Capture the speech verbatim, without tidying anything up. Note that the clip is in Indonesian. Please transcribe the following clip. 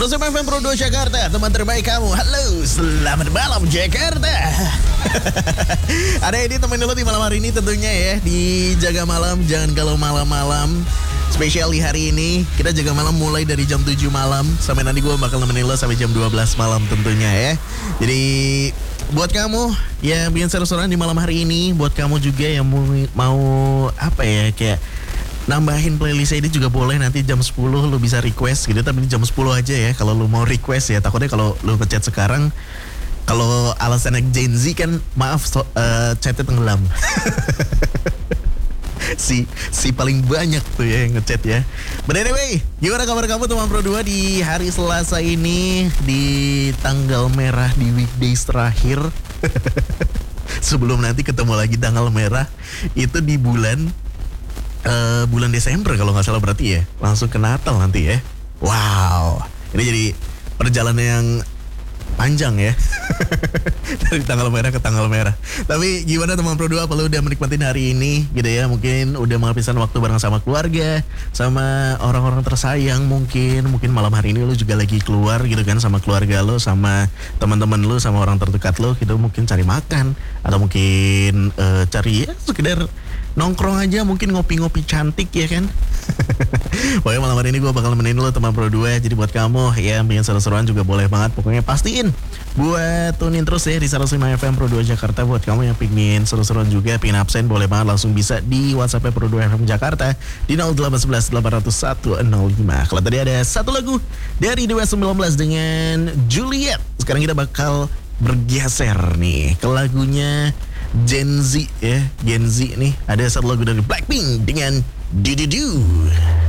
Bersama F M Pro dua Jakarta, teman terbaik kamu. Halo, selamat malam Jakarta. Ada ini temen dulu di malam hari ini tentunya ya. Di Jaga Malam, jangan kalau malam-malam. Spesial di hari ini, kita jaga malam mulai dari jam tujuh malam. Sampai nanti gue bakal nemenin lo sampai jam dua belas malam tentunya ya. Jadi buat kamu yang bikin seru-seruan di malam hari ini, buat kamu juga yang mau, mau apa ya, kayak nambahin playlist ini juga boleh. Nanti jam sepuluh lu bisa request gitu. Tapi jam sepuluh aja ya kalau lu mau request ya. Takutnya kalau lu ngechat sekarang, kalau alasannya Gen Z kan, maaf so, uh, chatnya tenggelam. si si paling banyak tuh ya yang ngechat ya. But anyway, gimana kabar kamu teman Pro dua di hari Selasa ini, di tanggal merah di weekdays terakhir. Sebelum nanti ketemu lagi tanggal merah itu di bulan Uh, bulan Desember kalau nggak salah berarti ya. Langsung ke Natal nanti ya. Wow, ini jadi perjalanan yang panjang ya. Dari tanggal merah ke tanggal merah. Tapi gimana teman Pro dua, kalau udah menikmatin hari ini gitu ya. Mungkin udah menghabiskan waktu bareng sama keluarga, sama orang-orang tersayang. Mungkin Mungkin malam hari ini lu juga lagi keluar gitu kan, sama keluarga lu, sama teman-teman lu, sama orang terdekat lu gitu. Mungkin cari makan, atau mungkin uh, cari ya sekedar nongkrong aja, mungkin ngopi-ngopi cantik ya kan. Pokoknya malam hari ini gue bakal nemenin lo teman Pro dua. Jadi buat kamu ya bikin seru-seruan juga boleh banget. Pokoknya pastiin buat tunin terus ya di seratus lima F M Pro dua Jakarta. Buat kamu yang pingin seru-seruan juga, pingin absen, boleh banget langsung bisa di WhatsApp Pro dua F M Jakarta di nol delapan satu satu delapan nol satu nol lima. Kalau tadi ada satu lagu dari dua ribu sembilan belas dengan Juliet. Sekarang kita bakal bergeser nih ke lagunya Gen Z ya. Gen Z nih, ada satu lagu dari Blackpink dengan Do Do Do.